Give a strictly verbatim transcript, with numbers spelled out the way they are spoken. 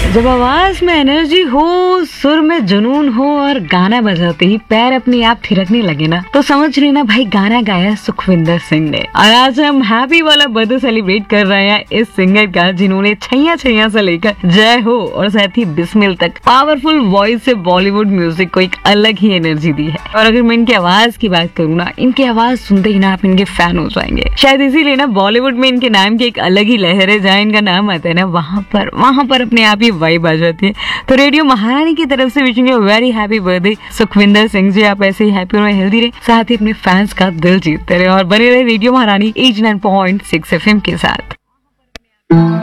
जब आवाज में एनर्जी हो, सुर में जुनून हो और गाना बजाते ही पैर अपने आप थिरकने लगे ना, तो समझ लेना भाई गाना गाया सुखविंदर सिंह ने। और आज हम हैप्पी वाला बर्थडे सेलिब्रेट कर रहे हैं इस सिंगर का, जिन्होंने छैया छैया से लेकर जय हो और साथ ही बिस्मिल तक पावरफुल वॉइस से बॉलीवुड म्यूजिक को एक अलग ही एनर्जी दी है। और अगर मैं इनकी आवाज की बात करूँ ना, इनकी आवाज सुनते ही ना आप इनके फैन हो जाएंगे। शायद इसीलिए ना बॉलीवुड में इनके नाम की एक अलग ही लहर है। जहाँ इनका नाम आता है ना, वहाँ पर वहाँ पर अपने आप ही वाइब आ जाती है। तो रेडियो महारानी की तरफ से wishing you very happy birthday Sukhvinder Singh ji. आप ऐसे ही हैप्पी और हेल्दी रहे, साथ ही अपने फैंस का दिल जीतते रहे और बने रहे रेडियो महारानी eighty nine point six F M के साथ।